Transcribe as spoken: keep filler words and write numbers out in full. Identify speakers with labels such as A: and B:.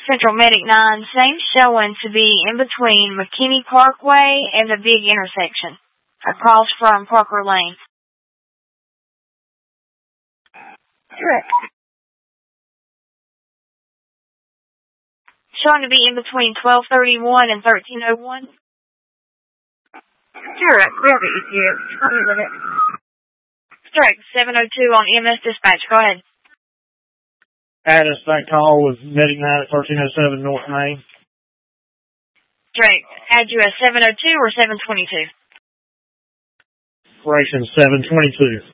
A: Central Medic nine, same showing to be in between McKinney Parkway and the big intersection, across from Parker Lane.
B: Correct.
A: Showing to be in between twelve thirty-one and thirteen oh one.
B: Correct. We have the E T A. Help me with it.
A: Correct. seven oh two on E M S dispatch. Go ahead.
C: Addis, that call was Medic nine at thirteen oh seven North Main.
A: Drake, add you as seven oh two or seven twenty-two?
C: Operation seven twenty-two.